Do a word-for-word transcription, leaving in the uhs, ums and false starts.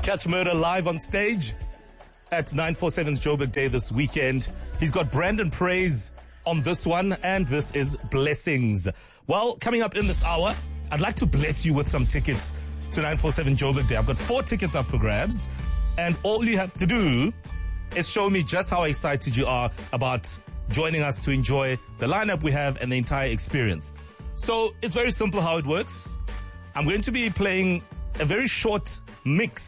Catch Murder live on stage at nine forty-seven's Joburg Day this weekend. He's got Brandon Praise on this one, and this is Blessings. Well, coming up in this hour, I'd like to bless you with some tickets to nine forty-seven Joburg Day. I've got four tickets up for grabs, and all you have to do is show me just how excited you are about joining us to enjoy the lineup we have and the entire experience. So it's very simple how it works. I'm going to be playing a very short mix